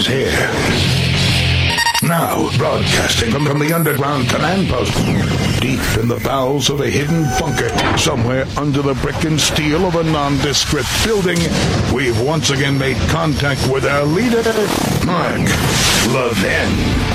is here. Now, broadcasting from the underground command post, deep in the bowels of a hidden bunker, somewhere under the brick and steel of a nondescript building, we've once again made contact with our leader, Mark Levin.